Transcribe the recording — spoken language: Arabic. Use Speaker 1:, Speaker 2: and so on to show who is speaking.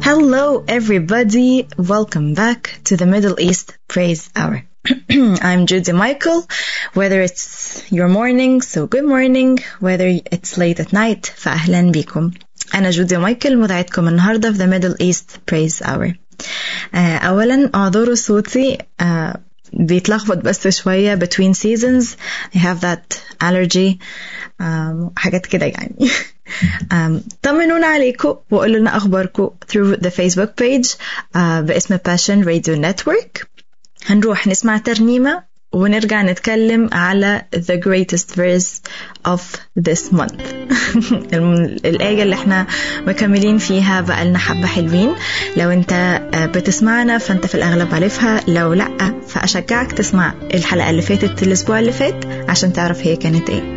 Speaker 1: Hello everybody, welcome back to the Middle East Praise Hour. I'm Judy Michael. Whether it's your morning, so good morning. Whether it's late at night, فأهلا بكم. أنا جودي مايكل مذيعتكم النهاردة في the Middle East Praise Hour. أولا أعذروا صوتي بيتلخبط بس شوية between seasons. I have that allergy. حاجات كده يعني. طمنونا عليكم وقولوا لنا أخباركم through the Facebook page باسم Passion Radio Network. هنروح نسمع ترنيمة ونرجع نتكلم على the greatest verse of this month. الآية اللي احنا مكملين فيها بقالنا حبة حلوين. لو انت بتسمعنا فانت في الأغلب عارفها، لو لأ فأشجعك تسمع الحلقة اللي فاتت الأسبوع اللي فات عشان تعرف هي كانت ايه.